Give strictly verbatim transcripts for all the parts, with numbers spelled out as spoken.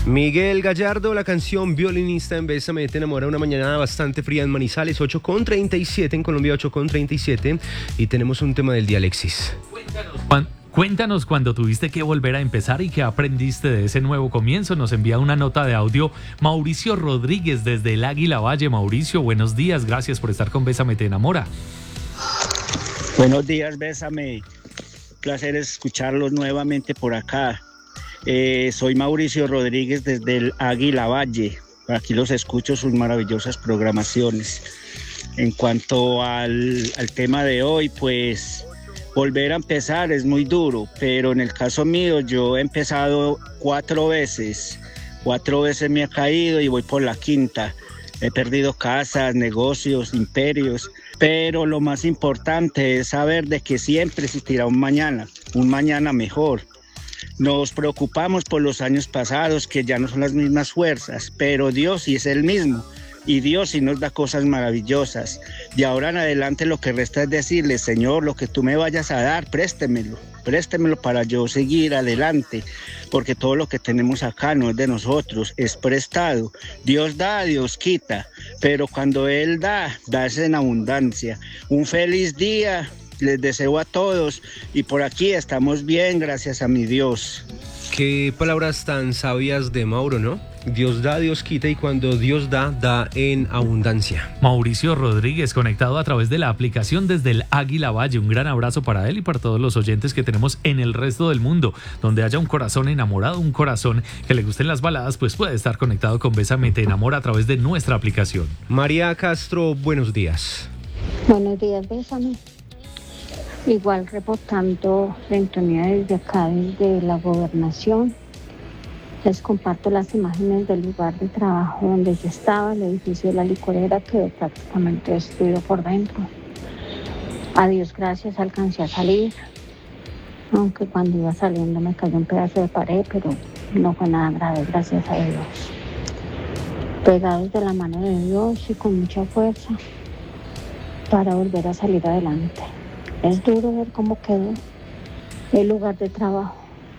Miguel Gallardo, la canción Violinista en Bésame te enamora, una mañana bastante fría en Manizales, ocho con treinta y siete, en Colombia ocho con treinta y siete, y tenemos un tema del día, Alexis. Cuéntanos, Juan. Cuéntanos cuando tuviste que volver a empezar y qué aprendiste de ese nuevo comienzo. Nos envía una nota de audio Mauricio Rodríguez desde el Águila Valle. Mauricio, buenos días, gracias por estar con Bésame te enamora. Buenos días, Bésame. Placer escucharlos nuevamente por acá. Eh, soy Mauricio Rodríguez desde el Águila Valle. Aquí los escucho, sus maravillosas programaciones. En cuanto al, al tema de hoy, pues volver a empezar es muy duro, pero en el caso mío yo he empezado cuatro veces, cuatro veces me ha caído y voy por la quinta. He perdido casas, negocios, imperios, pero lo más importante es saber de que siempre existirá un mañana, un mañana mejor. Nos preocupamos por los años pasados, que ya no son las mismas fuerzas, pero Dios sí es el mismo. Y Dios sí nos da cosas maravillosas. De ahora en adelante lo que resta es decirle, Señor, lo que tú me vayas a dar, préstemelo, préstemelo para yo seguir adelante, porque todo lo que tenemos acá no es de nosotros, es prestado. Dios da, Dios quita, pero cuando Él da, da es en abundancia. Un feliz día les deseo a todos y por aquí estamos bien, gracias a mi Dios. Qué palabras tan sabias de Mauro, ¿no? Dios da, Dios quita, y cuando Dios da, da en abundancia. Mauricio Rodríguez, conectado a través de la aplicación desde el Águila Valle. Un gran abrazo para él y para todos los oyentes que tenemos en el resto del mundo. Donde haya un corazón enamorado, un corazón que le gusten las baladas, pues puede estar conectado con Bésame te enamora a través de nuestra aplicación. María Castro, buenos días. Buenos días, Bésame. Igual reportando sintonía desde acá, desde la gobernación. Les comparto las imágenes del lugar de trabajo donde yo estaba. El edificio de la licorera quedó prácticamente destruido por dentro. A Dios gracias alcancé a salir, aunque cuando iba saliendo me cayó un pedazo de pared, pero no fue nada grave, gracias a Dios. Pegados de la mano de Dios y con mucha fuerza para volver a salir adelante. Es duro ver cómo quedó el lugar de trabajo,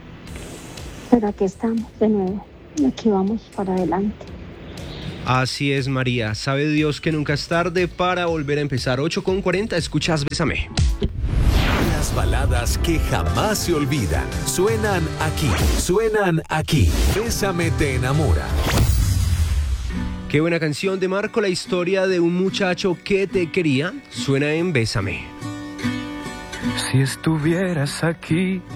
pero aquí estamos de nuevo y aquí vamos para adelante. Así es, María. Sabe Dios que nunca es tarde para volver a empezar. ocho con cuarenta, escuchas Bésame. Las baladas que jamás se olvidan suenan aquí, suenan aquí. Bésame te enamora. Qué buena canción de Marco, la historia de un muchacho que te quería, suena en Bésame. Si estuvieras aquí